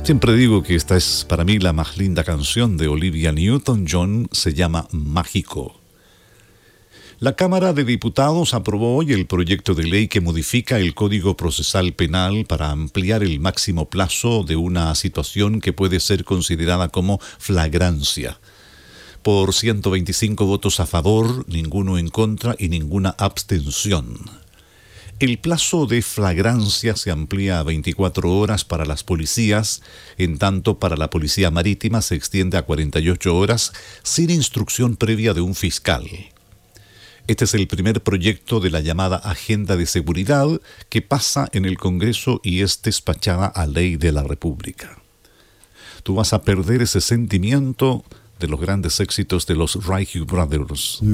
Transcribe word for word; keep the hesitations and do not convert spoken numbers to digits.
Siempre digo que esta es para mí la más linda canción de Olivia Newton-John, se llama Mágico. La Cámara de Diputados aprobó hoy el proyecto de ley que modifica el Código Procesal Penal para ampliar el máximo plazo de una situación que puede ser considerada como flagrancia. Por ciento veinticinco votos a favor, ninguno en contra y ninguna abstención. El plazo de flagrancia se amplía a veinticuatro horas para las policías, en tanto para la Policía Marítima se extiende a cuarenta y ocho horas sin instrucción previa de un fiscal. Este es el primer proyecto de la llamada Agenda de Seguridad que pasa en el Congreso y es despachada a ley de la República. Tú vas a perder ese sentimiento de los grandes éxitos de los Righteous Brothers.